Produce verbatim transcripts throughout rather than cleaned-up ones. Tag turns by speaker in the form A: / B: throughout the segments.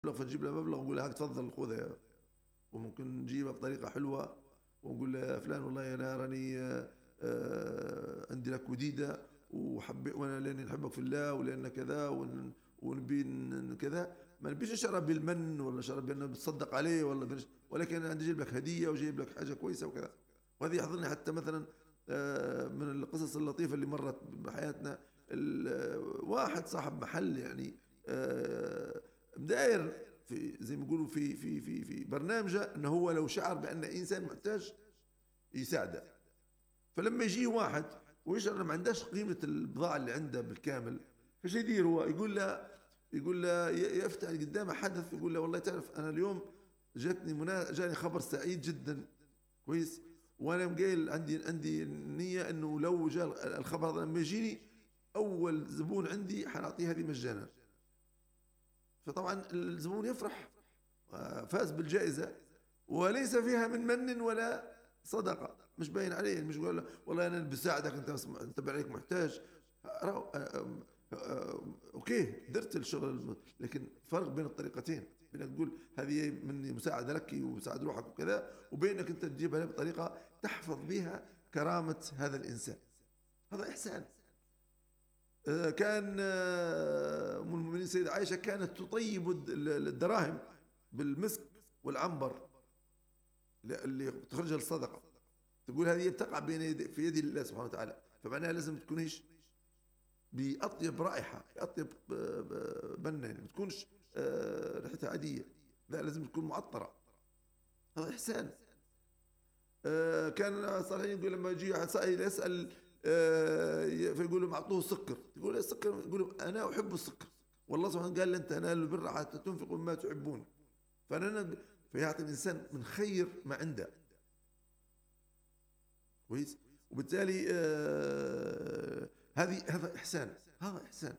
A: فتجيب له مبلغ وقول له هاك تفضل خذها، وممكن نجيبها بطريقة حلوة ونقول له يا فلان والله أنا راني آه عندي لك وديدة وحبي وأنا لأني نحبك في الله ولأن كذا ونبي كذا، ما نبيش نشرب بالمن ولا نشرب بأنه بتصدق عليه ولا بنش... ولكن أنا عندي جايب لك هدية وجايب لك حاجة كويسة وكذا. وهذه يحضرني حتى مثلا آه من القصص اللطيفة اللي مرت بحياتنا، واحد صاحب محل يعني آه مداير في زي ما يقولوا في في في في برنامجه انه هو لو شعر بان انسان محتاج يساعده، فلما يجي واحد ويشعر انه ما عندهش قيمه البضاعه اللي عنده بالكامل، فايش يدير هو؟ يقول له يقول له يفتح قدامه حدث، يقول له والله تعرف انا اليوم جاتني منا جاني خبر سعيد جدا كويس، وانا مقايل عندي عندي نيه انه لو جاء الخبر هذا لما يجيني اول زبون عندي حنعطيه هذه مجانا. فطبعا الزبون يفرح فاز بالجائزة وليس فيها من من ولا صدقة، مش باين عليه، مش يقول والله أنا بساعدك أنت أنت عليك محتاج. أوكي درت الشغل، لكن فرق بين الطريقتين، بين تقول هذه مني مساعدة لك وساعد روحك وكذا، وبين أنك أنت تجيبها بطريقة تحفظ بها كرامة هذا الإنسان، هذا إحسان. كان أم المؤمنين سيدة عائشة كانت تطيب الدراهم بالمسك والعنبر اللي تخرجها للصدقة، تقول هذه تقع بين يدي في يد الله سبحانه وتعالى، فمعناها لازم تكون ايش؟ بأطيب رائحة، بأطيب بنة، يعني ما تكونش ريحتها عادية، لا لازم تكون معطرة، هذا إحسان. كان الصالحين يقول لما يجي واحد سائل يسأل فيقول لهم اعطوه سكر، يقول السكر، يقول انا احب السكر، والله سبحانه قال لن تنالوا البر حتى تنفقوا مما تحبون، فانا فيعطي الانسان من خير ما عنده كويس، وبالتالي آه هذه هذا احسان، هذا احسان.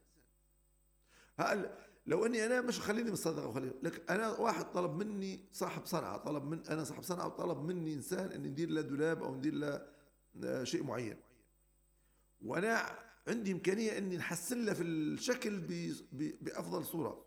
A: لو اني انا مش خليني من الصدقه وخليني لك، انا واحد طلب مني صاحب صنعه، طلب من انا صاحب صنعه وطلب مني انسان ان ندير له دولاب او ندير له شيء معين، وانا عندي امكانيه اني نحسن له في الشكل بافضل صوره،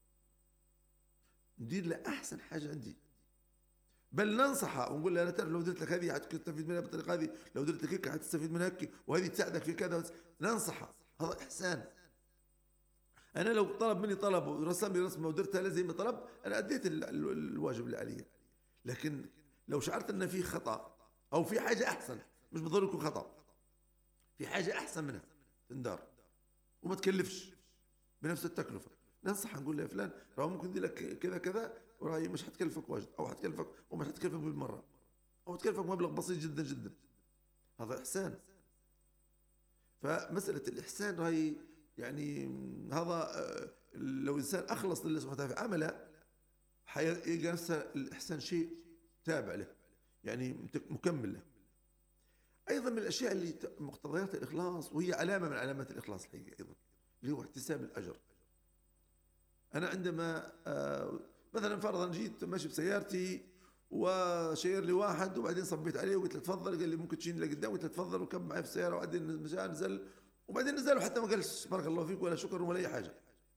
A: ندير له احسن حاجه عندي، بل ننصحه ونقول له انا تعرف لو درت لك هذه حتستفيد منها بالطريقه هذه، لو درت لك هيك حتستفيد منها هيك، وهذه تساعدك في كذا، ننصحه، هذا احسان. انا لو طلب مني طلب ورسم لي رسمه ودرتها له زي ما طلب، انا اديت الواجب اللي علي، لكن لو شعرت ان في خطا او في حاجه احسن، مش بالضروره يكون خطا، في حاجة أحسن منها تندار وما تكلفش بنفس التكلفة، ننصح نقول له يا فلان راه ممكن ندير لك كذا كذا وراهي مش حتكلفك واجد، أو حتكلفك ومش حتكلفك بالمرة، أو تكلفك مبلغ بسيط جدا جدا، هذا إحسان. فمسألة الإحسان راهي يعني هذا لو إنسان أخلص لله سبحانه وتعالى في عمله حيلقى نفسه الإحسان شيء تابع له، يعني مكمل له. أيضا من الأشياء اللي مقتضيات الإخلاص، وهي علامة من علامات الإخلاص الحقيقة أيضا، اللي هو احتساب الأجر. أنا عندما آه مثلا فرضا جيت ماشي بسيارتي وشير لي واحد وبعدين صبيت عليه وقلت له تفضل، قال لي ممكن تجيني لقدام، قلت له تفضل وكب معي في السيارة، وبعدين نزل وبعدين نزل وحتى ما قالش بارك الله فيك ولا شكرا ولا أي حاجة،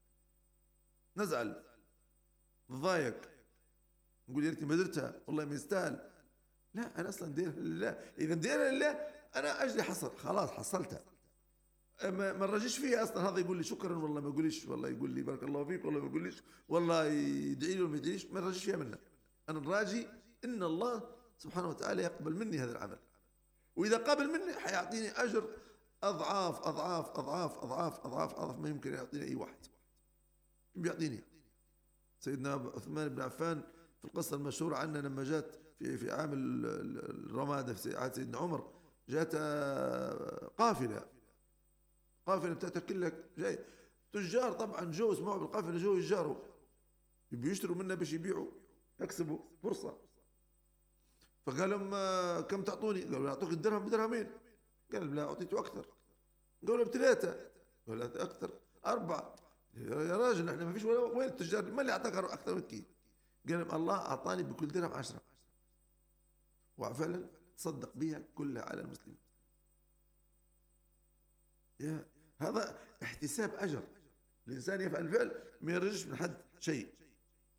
A: نزعل نضايق نقول يا ريتني ما درتها والله ما يستاهل، لا أنا أصلا ديرها لله، إذا ديرها لله أنا أجري حصل خلاص حصلتها، ما ما نراجيش فيها أصلا، هذا يقول لي شكرا والله ما يقوليش، والله يقول لي بارك الله فيك والله ما يقوليش، والله يدعي لي ولا ما يدعيليش، ما نراجيش فيها منه، أنا نراجي إن الله سبحانه وتعالى يقبل مني هذا العمل، وإذا قبل مني حيعطيني أجر أضعاف أضعاف أضعاف أضعاف أضعاف أضعاف ما يمكن يعطيني أي واحد بيعطيني. سيدنا عثمان بن عفان في القصة المشهورة عنه لما جات في في عام الرمادة في عهد سيدنا عمر، جات قافلة قافلة بتاعتها كلها جاي تجار، طبعا جو اسمعوا بالقافلة جو يجاروا يبي يشتروا منها باش يبيعوا يكسبوا فرصة، فقال لهم كم تعطوني؟ قالوا نعطوك الدرهم بدرهمين، قال لا أعطيته أكثر، قالوا بثلاثة، قالوا أكثر أربعة، يا راجل احنا ما فيش وين التجار ما اللي أعطاك أكثر من كي؟ قال لهم الله أعطاني بكل درهم عشرة، وفعلا تصدق بها كلها على المسلمين. يا هذا احتساب أجر، الإنسان يفعل الفعل ما يرجش من حد شيء.